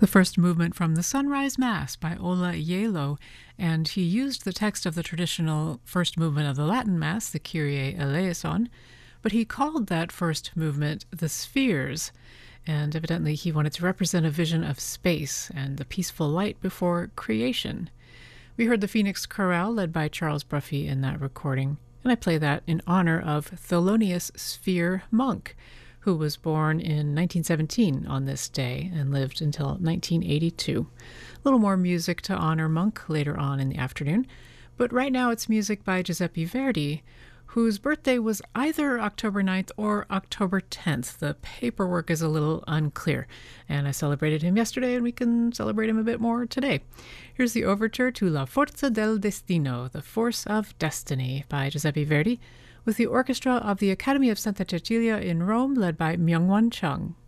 The first movement from the Sunrise Mass by Ola Ielo, and he used the text of the traditional first movement of the Latin Mass, the Kyrie eleison, but he called that first movement the Spheres, and evidently he wanted to represent a vision of space and the peaceful light before creation. We heard the Phoenix Chorale led by Charles Bruffy in that recording, and I play that in honor of Thelonious Sphere Monk, who was born in 1917 on this day and lived until 1982. A little more music to honor Monk later on in the afternoon, but right now it's music by Giuseppe Verdi, whose birthday was either October 9th or October 10th. The paperwork is a little unclear, and I celebrated him yesterday, and we can celebrate him a bit more today. Here's the overture to La Forza del Destino, The Force of Destiny, by Giuseppe Verdi, with the orchestra of the Academy of Santa Cecilia in Rome, led by Myungwon Chung.